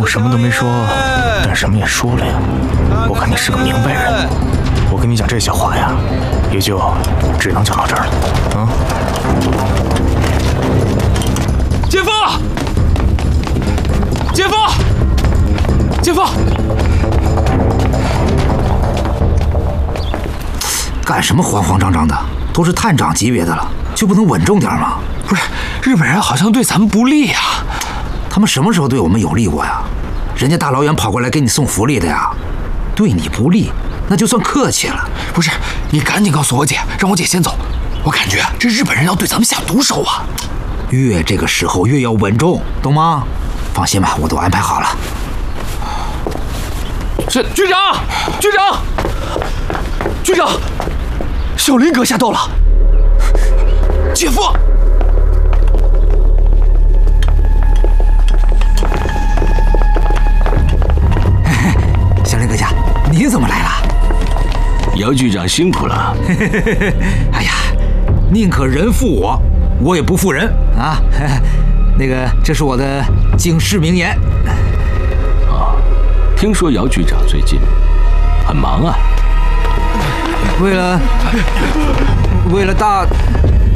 什么都没说，但什么也说了呀。我看你是个明白人，我跟你讲这些话呀，也就只能讲到这儿了。啊！ 姐夫！姐夫！姐夫！ 干什么慌慌张张的？都是探长级别的了，就不能稳重点吗？ 不是，日本人好像对咱们不利呀。 他们什么时候对我们有利过呀？人家大老远跑过来给你送福利的呀，对你不利，那就算客气了。 不是，你赶紧告诉我姐，让我姐先走。我感觉这日本人要对咱们下毒手啊！ 越这个时候越要稳重，懂吗？放心吧，我都安排好了。 是局长，局长，局长，小林阁下到了。姐夫。 小林阁下，你怎么来了？ 姚局长辛苦了。 哎呀，宁可人负我，我也不负人啊！那个，这是我的警示名言。 听说姚局长最近很忙啊。 为了